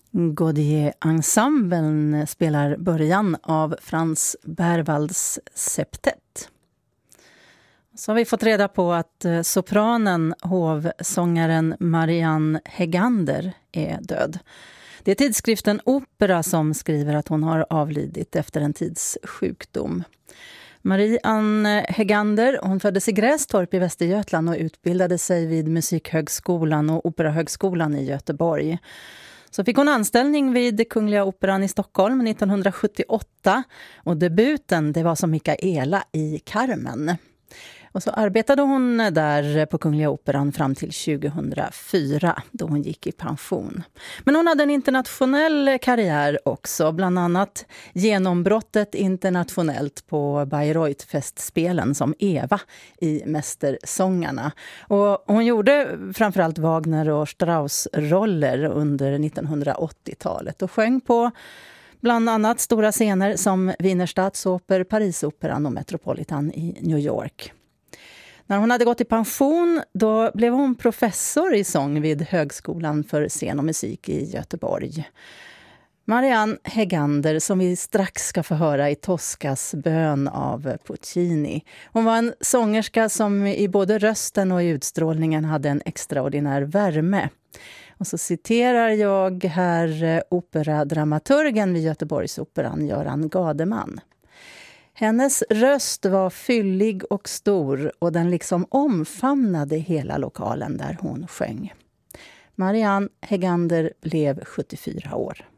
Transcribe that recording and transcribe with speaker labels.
Speaker 1: Gaudier-ensemblen spelar början av Franz Berwalds septett. Så har vi fått reda på att sopranen, hovsångaren Marianne Hegander är död. Det är tidskriften Opera som skriver att hon har avlidit efter en tids sjukdom. Marianne Hegander, hon föddes i Grästorp i Västergötland och utbildade sig vid Musikhögskolan och Operahögskolan i Göteborg. Så fick hon anställning vid Kungliga Operan i Stockholm 1978 och debuten det var som Mikaela i Carmen. Och så arbetade hon där på Kungliga Operan fram till 2004 då hon gick i pension. Men hon hade en internationell karriär också, bland annat genombrottet internationellt på Bayreuth-festspelen som Eva i Mästersångarna. Och hon gjorde framförallt Wagner och Strauss-roller under 1980-talet och sjöng på bland annat stora scener som Wiener Staatsoper, Parisoperan och Metropolitan i New York. När hon hade gått i pension då blev hon professor i sång vid Högskolan för scen och musik i Göteborg. Marianne Hegander som vi strax ska få höra i Toscas bön av Puccini. Hon var en sångerska som i både rösten och utstrålningen hade en extraordinär värme. Och så citerar jag här operadramaturgen vid Göteborgsoperan Göran Gademan. Hennes röst var fyllig och stor och den liksom omfamnade hela lokalen där hon sjöng. Marianne Hegander blev 74 år.